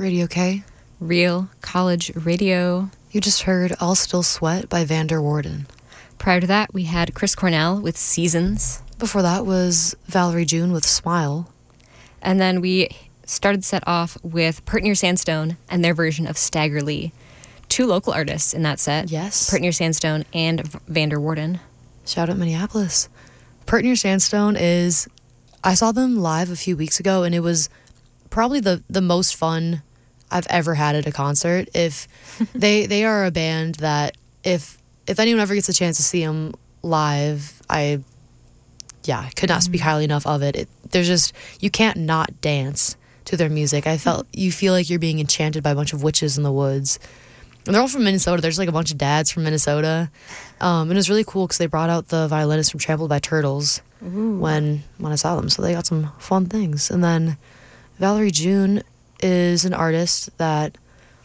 Radio K. Real College Radio. You just heard I'll Still Sweat by Vander Warden. Prior to that, we had Chris Cornell with Seasons. Before that was Valerie June with Smile. And then we started the set off with Pert Near Sandstone and their version of Stagger Lee. Two local artists in that set. Yes. Pert Near Sandstone and Vander Warden. Shout out Minneapolis. Pert Near Sandstone is... I saw them live a few weeks ago, and it was probably the most fun I've ever had at a concert. If they are a band that if anyone ever gets a chance to see them live, I could not speak highly enough of it. There's just, you can't not dance to their music. You feel like you're being enchanted by a bunch of witches in the woods. And they're all from Minnesota. There's like a bunch of dads from Minnesota. And it was really cool because they brought out the violinist from Trampled by Turtles when I saw them. So they got some fun things. And then Valerie June is an artist that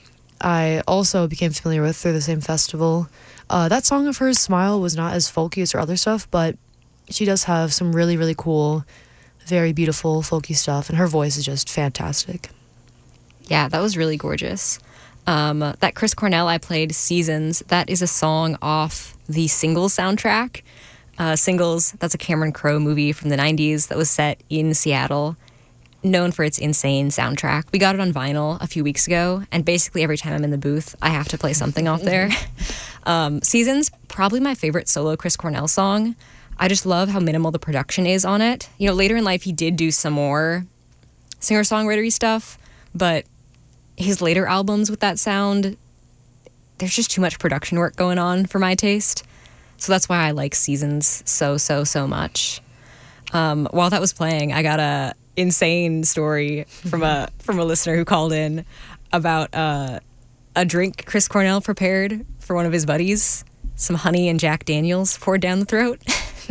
I also became familiar with through the same festival. That song of hers, Smile, was not as folky as her other stuff, but she does have some really, really cool, very beautiful folky stuff. And her voice is just fantastic. Yeah, that was really gorgeous. That Chris Cornell I played, Seasons, that is a song off the Singles soundtrack. Singles, that's a Cameron Crowe movie from the 90s that was set in Seattle, known for its insane soundtrack. We got it on vinyl a few weeks ago, and basically every time I'm in the booth, I have to play something off there. Seasons, probably my favorite solo Chris Cornell song. I just love how minimal the production is on it. You know, later in life, he did do some more singer-songwritery stuff, but his later albums with that sound, there's just too much production work going on for my taste. So that's why I like Seasons so much. While that was playing, I got a insane story from a listener who called in about a drink Chris Cornell prepared for one of his buddies. Some honey and Jack Daniels poured down the throat,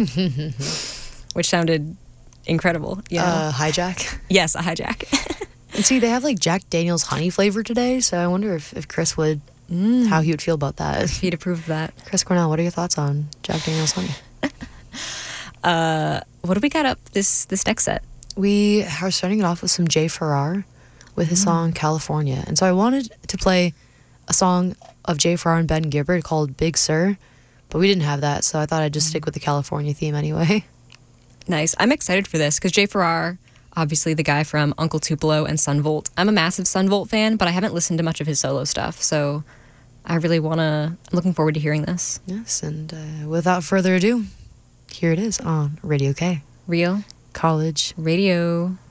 which sounded incredible. You know? Hijack? Yes, a hijack. And see, they have like Jack Daniels honey flavor today, so I wonder if Chris would, how he would feel about that. If he'd approve of that. Chris Cornell, what are your thoughts on Jack Daniels honey? What do we got up this next set? We are starting it off with some Jay Farrar with his song California. And so I wanted to play a song of Jay Farrar and Ben Gibbard called Big Sur, but we didn't have that, so I thought I'd just stick with the California theme anyway. Nice. I'm excited for this because Jay Farrar, obviously the guy from Uncle Tupelo and Sun Volt. I'm a massive Sun Volt fan, but I haven't listened to much of his solo stuff, so I really I'm looking forward to hearing this. Yes, and without further ado, here it is on Radio K. Real College Radio.